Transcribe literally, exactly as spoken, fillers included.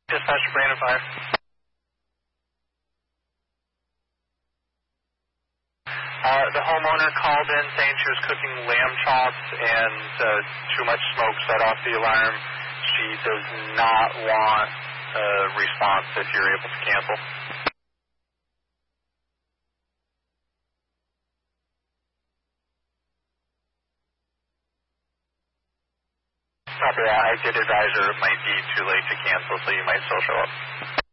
Dispatcher Brandon five. Uh, the homeowner called in saying she was cooking lamb chops and uh, too much smoke set off the alarm. She does not want a response if you're able to cancel. Copy that. I did advise her it might be too late to cancel, so you might still show up.